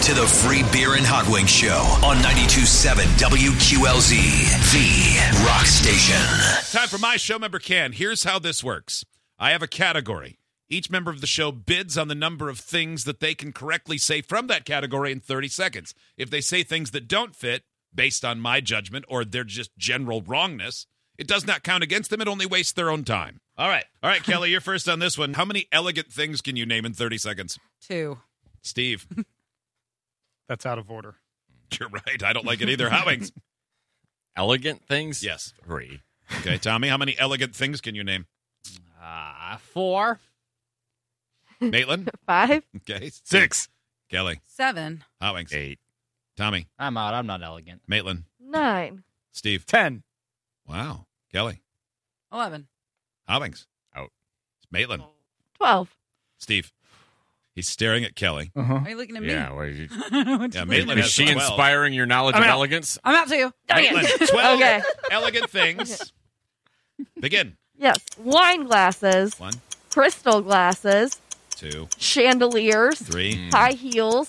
to the Free Beer and Hot Wings Show on 92.7 WQLZ, the rock station. Time for my show member can. Here's how this works. I have a category. Each member of the show bids on the number of things that they can correctly say from that category in 30 seconds. If they say things that don't fit, based on my judgment, or they're just general wrongness, it does not count against them. It only wastes their own time. All right, Kelly, you're first on this one. How many elegant things can you name in 30 seconds? 2. Steve. That's out of order. You're right. I don't like it either. Hot Wings. Elegant things? Yes. 3. Okay, Tommy, how many elegant things can you name? 4. Maitland? 5. Okay. 6. Kelly. 7. Hot Wings. 8. Tommy. I'm out. I'm not elegant. Maitland. 9. Steve. 10. Wow. Kelly. 11. Hot Wings. Out. Maitland. 12. Steve. He's staring at Kelly. Uh-huh. Are you looking at me? Yeah, what are you, Yeah, Maitland is has she 12. inspiring your knowledge I'm of out. elegance? I'm out too. Maitland, 12 Okay. elegant things. Begin. Yes. Wine glasses, 1, crystal glasses, 2, chandeliers, 3, high heels,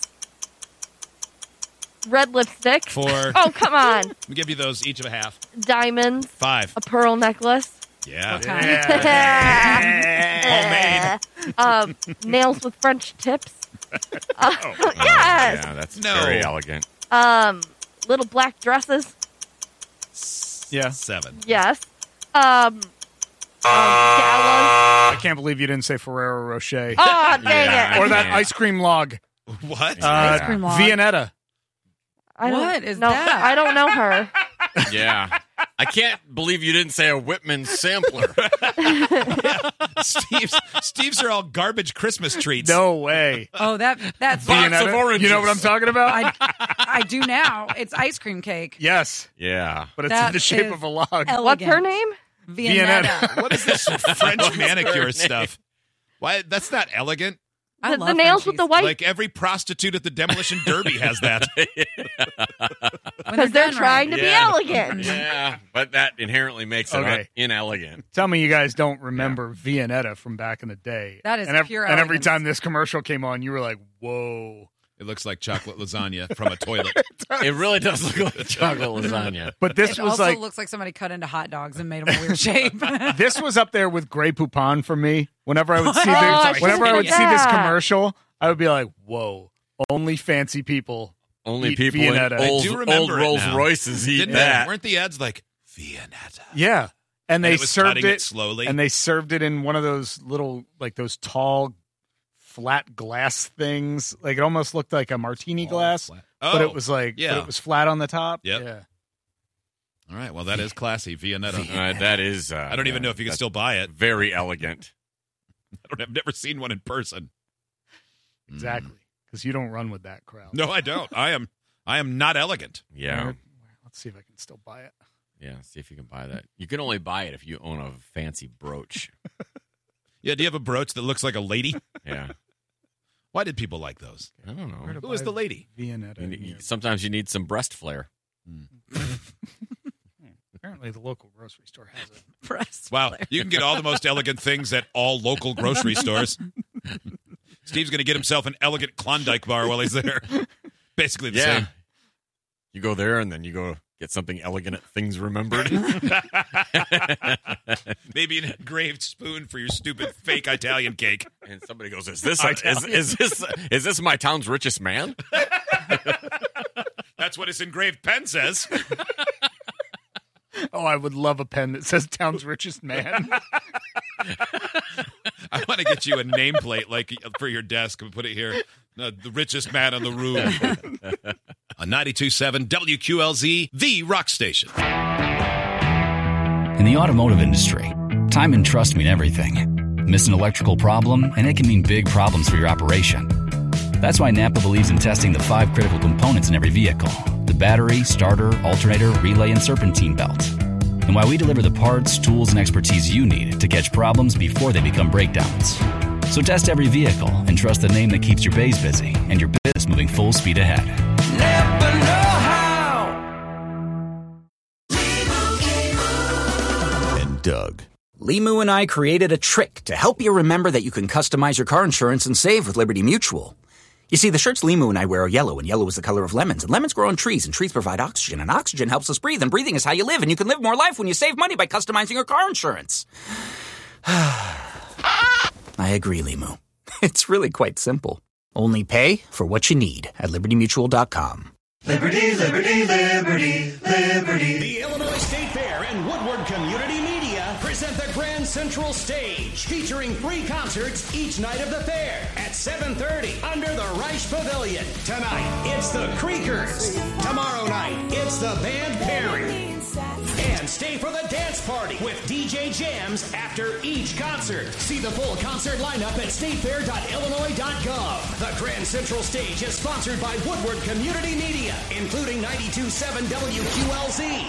red lipstick. 4. Oh, come on. We'll give you those each of a half. Diamonds, 5. a pearl necklace. Yeah. Nails with French tips. Oh, Yes. yeah, that's No. very elegant. Little black dresses. Yeah. 7. Yes. Galas. I can't believe you didn't say Ferrero Rocher. Oh, dang Yeah. it. Or that ice cream log. What? Ice cream log. Viennetta. I don't What is know. that? I don't know her. Yeah. I can't believe you didn't say a Whitman sampler. Steve's are all garbage Christmas treats. No way. Oh, that's Box of Viennetta. oranges. You know what I'm talking about? I do now. It's ice cream cake. Yes. Yeah. But it's That in the shape is of a log. Elegant. What's her name? Viennetta. What is this French manicure stuff? Why? That's not elegant. I The love nails with the Frenchies. white. Like every prostitute at the demolition derby has that. When Because they're done trying right. to be Yeah. elegant. Yeah, but that inherently makes it Okay. inelegant. Tell me you guys don't remember Viennetta from back in the day. That is and pure And every elegance. time this commercial came on, you were like, whoa. It looks like chocolate lasagna from a toilet. It really does look like chocolate lasagna. But this It was also like, looks like somebody cut into hot dogs and made them a weird shape. this was up there with Grey Poupon for me. Whenever I would see I this, whenever I would see this Yeah. commercial, I would be like, whoa, only fancy people. Only Eat people Viennetta. in I old, do remember old it Rolls now. Royces eat Didn't that. Weren't the ads like Viennetta? Yeah. And they it was served cutting it slowly. And they served it in one of those little, like those tall, flat glass things. Like it almost looked like a martini glass, Flat. but Oh, it was like, yeah. but it was flat on the top. Yep. Yeah. All right. Well, that is classy. Viennetta. That is. I don't even know if you can that's still buy it. very elegant. I've never seen one in person. Exactly. Because you don't run with that crowd. No, I don't. I am not elegant. Yeah, Let's see if I can still buy it. yeah. See if you can buy that. You can only buy it if you own a fancy brooch. Yeah. Do you have a brooch that looks like a lady? Yeah, Why did people like those? I don't Where know. to Who is buy the lady? Viennetta. Sometimes you need some breast flare. Apparently the local grocery store has it. Press. Wow. You can get all the most elegant things at all local grocery stores. Steve's going to get himself an elegant Klondike bar while he's there. Basically the Yeah, same. you go there and then you go get something elegant at Things Remembered. Maybe an engraved spoon for your stupid fake Italian cake. And somebody goes, "Is this my town's richest man?" That's what his engraved pen says. Oh, I would love a pen that says town's richest man. I want to get you a nameplate like for your desk and put it here. The richest man in the room. On 92.7 WQLZ, the rock station. In the automotive industry, time and trust mean everything. Miss an electrical problem, and it can mean big problems for your operation. That's why Napa believes in testing the 5 critical components in every vehicle: the battery, starter, alternator, relay, and serpentine belt. And why we deliver the parts, tools, and expertise you need to catch problems before they become breakdowns. So test every vehicle and trust the name that keeps your bays busy and your business moving full speed ahead. Napa know-how. And Doug. Limu and I created a trick to help you remember that you can customize your car insurance and save with Liberty Mutual. You see, the shirts Limu and I wear are yellow, and yellow is the color of lemons, and lemons grow on trees, and trees provide oxygen, and oxygen helps us breathe, and breathing is how you live, and you can live more life when you save money by customizing your car insurance. I agree, Limu. It's really quite simple. Only pay for what you need at LibertyMutual.com. Liberty, liberty, liberty, liberty. The Illinois State Fair and Woodward Community Media present the Grand Central Stage, featuring 3 concerts each night of the fair at 7:30 under the Reich Pavilion. Tonight, it's the Creakers. Tomorrow night, it's the Band Perry. And stay for the dance party with DJ Jams after each concert. See the full concert lineup at statefair.illinois.gov. The Grand Central Stage is sponsored by Woodward Community Media, including 92.7 WQLZ.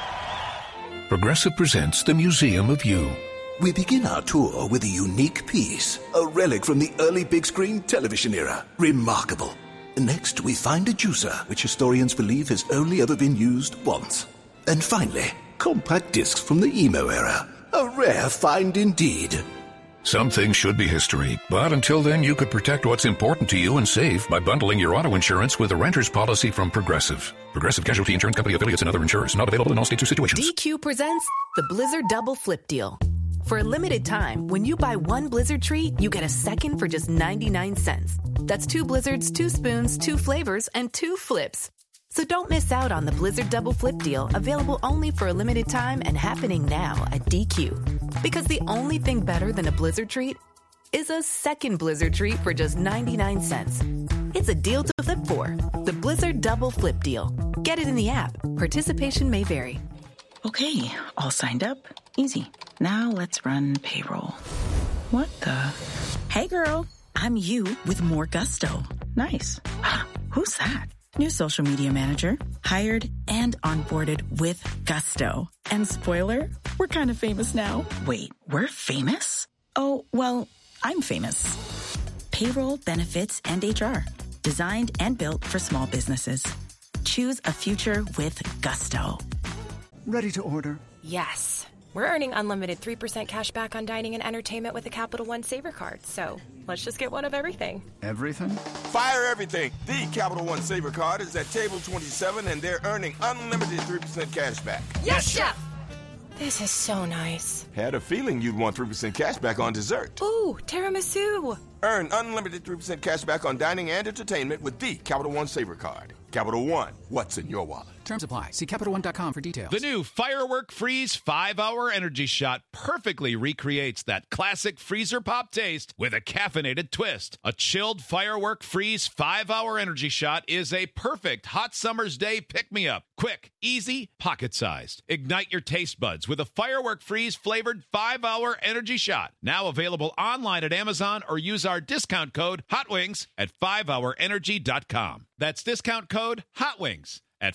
Progressive presents The Museum of You. We begin our tour with a unique piece, a relic from the early big screen television era. Remarkable. Next, we find a juicer, which historians believe has only ever been used once. And finally, compact discs from the emo era. A rare find indeed. Some things should be history, but until then you could protect what's important to you and save by bundling your auto insurance with a renter's policy from Progressive. Progressive Casualty Insurance Company affiliates and other insurers. Not available in all states or situations. DQ presents the Blizzard Double Flip Deal. For a limited time, when you buy 1 Blizzard treat, you get a second for just 99 cents. That's 2 Blizzards, 2 spoons, 2 flavors, and 2 flips. So don't miss out on the Blizzard Double Flip Deal, available only for a limited time and happening now at DQ. Because the only thing better than a Blizzard treat is a second Blizzard treat for just 99 cents. It's a deal to flip for. The Blizzard Double Flip Deal. Get it in the app. Participation may vary. Okay, all signed up. Easy. Now let's run payroll. What the? Hey girl, I'm you with more gusto. Nice. Who's that? New social media manager, hired and onboarded with gusto. And spoiler, we're kind of famous now. Wait, we're famous? Oh, well, I'm famous. Payroll, benefits, and HR. Designed and built for small businesses. Choose a future with gusto. Ready to order? Yes. We're earning unlimited 3% cash back on dining and entertainment with the Capital One Saver Card, so let's just get one of everything. Everything? Fire everything. The Capital One Saver Card is at table 27, and they're earning unlimited 3% cash back. Yes, Chef! This is so nice. Had a feeling you'd want 3% cash back on dessert. Ooh, tiramisu. Earn unlimited 3% cash back on dining and entertainment with the Capital One Saver Card. Capital One, what's in your wallet? Terms apply. See CapitalOne.com for details. The new Firework Freeze 5-Hour Energy Shot perfectly recreates that classic freezer pop taste with a caffeinated twist. A chilled Firework Freeze 5-Hour Energy Shot is a perfect hot summer's day pick-me-up. Quick, easy, pocket-sized. Ignite your taste buds with a Firework Freeze flavored 5-Hour Energy Shot. Now available online at Amazon, or use our discount code HOTWINGS at 5hourenergy.com. That's discount code HOTWINGS at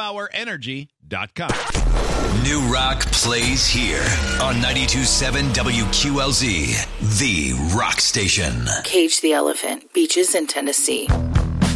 5hourenergy.com. New rock plays here on 92.7 WQLZ, the rock station. Cage the Elephant, beaches in Tennessee.